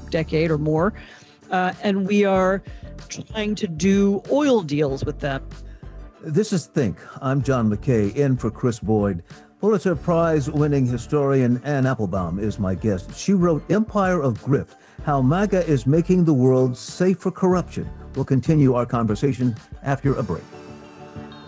decade or more. And we are trying to do oil deals with them. This is Think. I'm John McKay, in for Chris Boyd. Pulitzer Prize-winning historian Anne Applebaum is my guest. She wrote Empire of Grift, How MAGA is Making the World Safe for Corruption. We'll continue our conversation after a break.